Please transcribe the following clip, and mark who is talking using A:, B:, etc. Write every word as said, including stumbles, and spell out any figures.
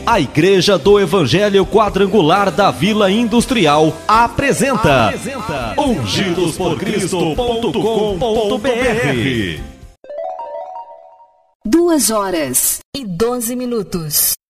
A: A Igreja do Evangelho Quadrangular da Vila Industrial apresenta, apresenta ungidos por cristo ponto com ponto br.
B: Duas horas e doze minutos.